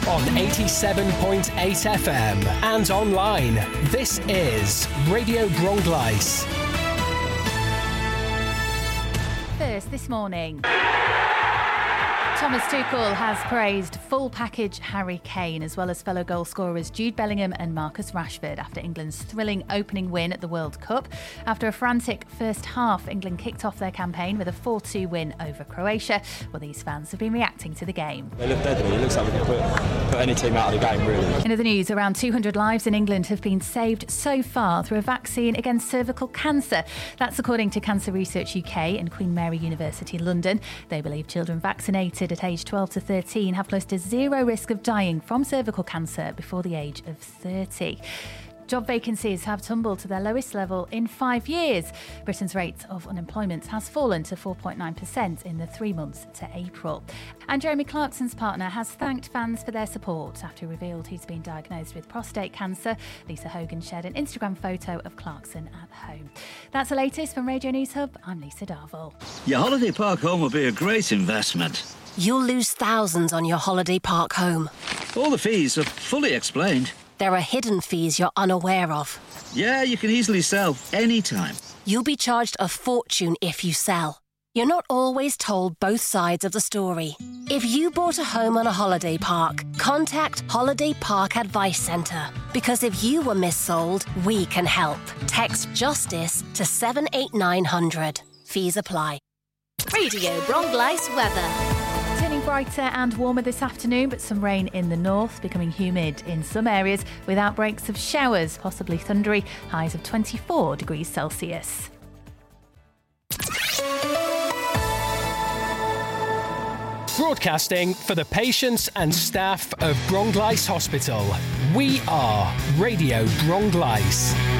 on 87.8 FM and online. This is Radio Bronglais. First this morning, Thomas Tuchel has praised full package Harry Kane as well as fellow goal scorers Jude Bellingham and Marcus Rashford after England's thrilling opening win at the World Cup. After a frantic first half, England kicked off their campaign with a 4-2 win over Croatia. Well, these fans have been reacting to the game. They look deadly. It looks like we can put any team out of the game, really. In other news, around 200 lives in England have been saved so far through a vaccine against cervical cancer. That's according to Cancer Research UK and Queen Mary University London. They believe children vaccinated at age 12 to 13 have close to zero risk of dying from cervical cancer before the age of 30. Job vacancies have tumbled to their lowest level in 5 years. Britain's rate of unemployment has fallen to 4.9% in the 3 months to April. And Jeremy Clarkson's partner has thanked fans for their support after he revealed he's been diagnosed with prostate cancer. Lisa Hogan shared an Instagram photo of Clarkson at home. That's the latest from Radio News Hub. I'm Lisa Darville. Your holiday park home will be a great investment. You'll lose thousands on your holiday park home. All the fees are fully explained. There are hidden fees you're unaware of. Yeah, you can easily sell anytime. You'll be charged a fortune if you sell. You're not always told both sides of the story. If you bought a home on a holiday park, contact Holiday Park Advice Centre. Because if you were missold, we can help. Text JUSTICE to 78900. Fees apply. Radio Bronglais weather. Turning brighter and warmer this afternoon, but some rain in the north, becoming humid in some areas with outbreaks of showers, possibly thundery, highs of 24 degrees Celsius. Broadcasting for the patients and staff of Bronglais Hospital. We are Radio Bronglais.